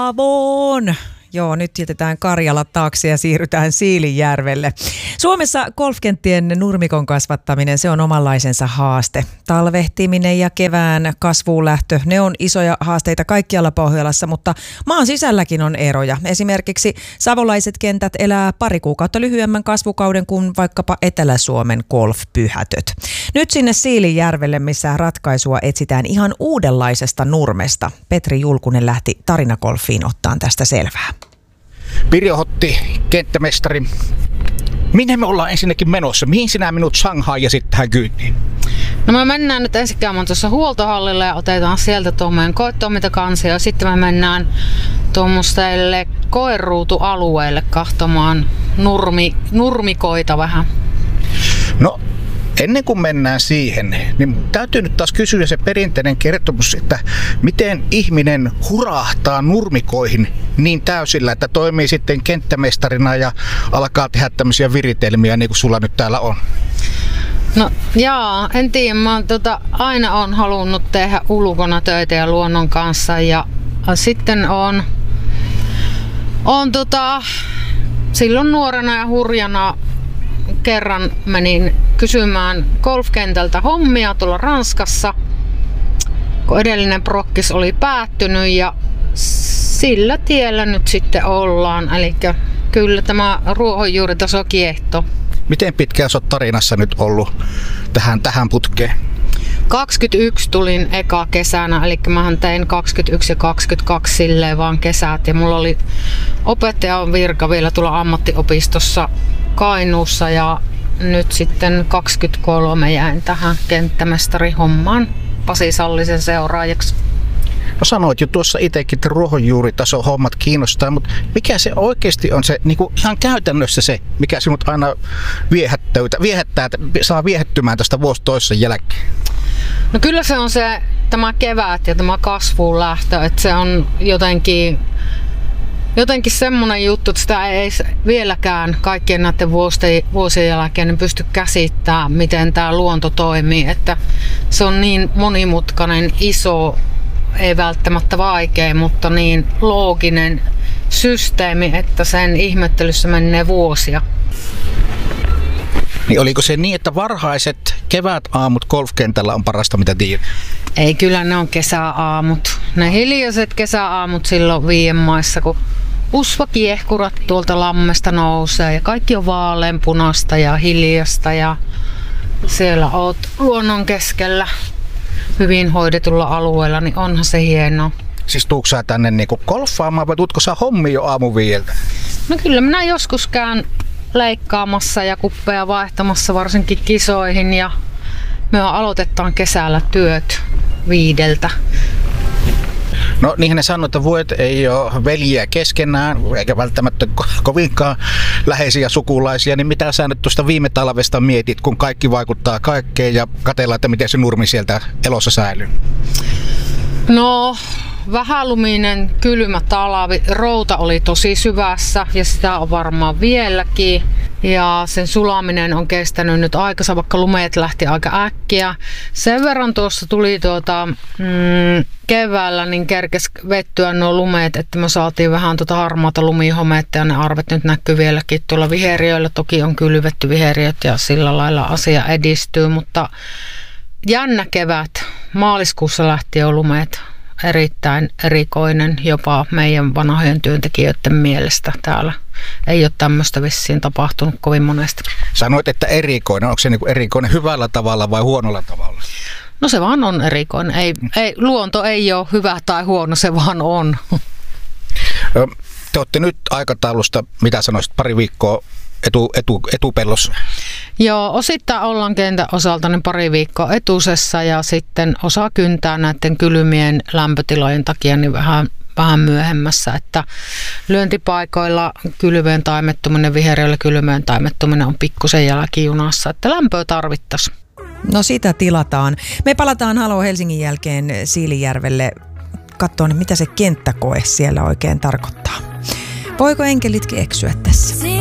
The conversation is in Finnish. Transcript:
Paavoon! Joo, nyt jätetään Karjala taakse ja siirrytään Siilinjärvelle. Suomessa golfkenttien nurmikon kasvattaminen, se on omanlaisensa haaste. Talvehtiminen ja kevään kasvuun lähtö, ne on isoja haasteita kaikkialla Pohjolassa, mutta maan sisälläkin on eroja. Esimerkiksi savolaiset kentät elää pari kuukautta lyhyemmän kasvukauden kuin vaikkapa Etelä-Suomen golfpyhätöt. Nyt sinne Siilinjärvelle, missä ratkaisua etsitään ihan uudenlaisesta nurmesta. Petri Julkunen lähti Tarinagolfiin ottaan tästä selvää. Pirjo Hotti, kenttämestari. Minne me ollaan ensinnäkin menossa? Mihin sinä minut Shanghai ja sitten tähän kyytiin? No me mennään nyt ensin käymään tuossa huoltohallilla ja otetaan sieltä tuo meidän koetoimintakansi ja sitten me mennään tuommoiselle koeruutualueelle kahtomaan nurmikoita vähän. No, ennen kuin mennään siihen, niin täytyy nyt taas kysyä se perinteinen kertomus, että miten ihminen hurahtaa nurmikoihin niin täysillä, että toimii sitten kenttämestarina ja alkaa tehdä tämmöisiä viritelmiä niin kuin sulla nyt täällä on. No jaa, en tiedä. Mä aina on halunnut tehdä ulkona töitä ja luonnon kanssa ja sitten on silloin nuorena ja hurjana kerran menin kysymään golfkentältä hommia tuolla Ranskassa, kun edellinen prokkis oli päättynyt ja sillä tiellä nyt sitten ollaan. Eli kyllä tämä ruohonjuuritaso kiehtoo. Miten pitkään sä oot Tarinassa nyt ollut tähän putkeen? 21 tulin eka kesänä, eli mähän tein 21 ja 22 silleen vaan kesät ja mulla oli opettajan virka vielä tuolla ammattiopistossa Kainuussa ja nyt sitten 23 jäin tähän kenttämestarihommaan Pasi Sallisen seuraajaksi. No sanoit jo tuossa itsekin, että ruohonjuuritaso hommat kiinnostaa, mutta mikä se oikeasti on se niin kuin ihan käytännössä se, mikä sinut aina viehättää, saa viehättymään tästä vuosi toisen jälkeen? No kyllä se on tämä kevät ja tämä kasvuun lähtö, että se on jotenkin semmoinen juttu, että sitä ei vieläkään kaikkien näiden vuosien jälkeen niin pysty käsittämään, miten tämä luonto toimii. Että se on niin monimutkainen, iso, ei välttämättä vaikea, mutta niin looginen systeemi, että sen ihmettelyssä menee vuosia. Niin oliko se niin, että varhaiset kevätaamut golfkentällä on parasta, mitä tiedät? Ei, kyllä ne on kesäaamut. Ne hiljaiset kesäaamut silloin Viienmaissa, kun usvakiehkurat tuolta lammesta nousee ja kaikki on vaaleanpunasta ja hiljasta ja siellä oot luonnon keskellä hyvin hoidetulla alueella, niin onhan se hienoa. Siis tuutko sä tänne niinku golfaamaan vai tuutko sä hommia jo aamuvieltä? No kyllä minä joskus käyn leikkaamassa ja kuppeja vaihtamassa varsinkin kisoihin ja me aloitetaan kesällä työt 5. No niinhän ne sanoo, että vuodet ei ole veljiä keskenään, eikä välttämättä kovinkaan läheisiä sukulaisia, niin mitä sä nyt tuosta viime talvesta mietit, kun kaikki vaikuttaa kaikkeen ja katsellaan, että miten se nurmi sieltä elossa säilyy? No vähäluminen kylmä talvi, routa oli tosi syvässä ja sitä on varmaan vieläkin. Ja sen sulaminen on kestänyt nyt aikansa, vaikka lumeet lähti aika äkkiä. Sen verran tuossa tuli keväällä, niin kerkes vettyä nuo lumeet, että me saatiin vähän harmaata lumihometta ja ne arvet nyt näkyy vieläkin tuolla viheriöillä. Toki on kylvetty viheriöt ja sillä lailla asia edistyy, mutta jännä kevät. Maaliskuussa lähti jo lumeet. Erittäin erikoinen jopa meidän vanhojen työntekijöiden mielestä täällä. Ei ole tämmöistä vissiin tapahtunut kovin monesti. Sanoit, että erikoinen. Onko se niin kuin erikoinen hyvällä tavalla vai huonolla tavalla? No se vaan on erikoinen. Luonto ei ole hyvä tai huono, se vaan on. Te olette nyt aikataulusta, mitä sanoisit, pari viikkoa etupellossa? Joo, osittain ollaan kentän osalta niin pari viikkoa etusessa ja sitten osa kyntää näiden kylmien lämpötilojen takia niin vähän myöhemmässä, että lyöntipaikoilla kylveen taimettuminen, viheriöllä kylveen taimettuminen on pikkusen jälkijunassa, että lämpöä tarvittaisiin. No sitä tilataan. Me palataan Halo Helsingin jälkeen Siilinjärvelle katsomaan, mitä se kenttäkoe siellä oikein tarkoittaa. Voiko enkelitkin eksyä tässä?